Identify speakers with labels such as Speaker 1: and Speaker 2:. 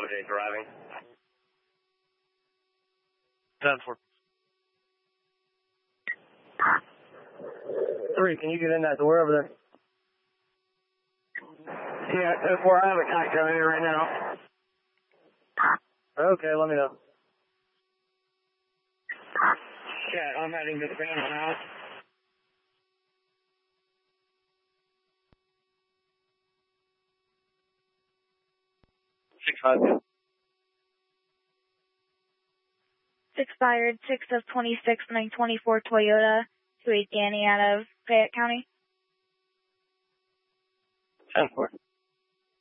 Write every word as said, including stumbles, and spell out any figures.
Speaker 1: J driving.
Speaker 2: ten four.
Speaker 3: Three, can you get in that door over there?
Speaker 1: Yeah, ten four, I have a guy coming in right now.
Speaker 3: Okay, let me know.
Speaker 1: Yeah, I'm heading to the Phantom house.
Speaker 2: Six five.
Speaker 4: Expired six of twenty-six, nine twenty-four Toyota, two eight Danny out of Fayette County.
Speaker 3: ten four.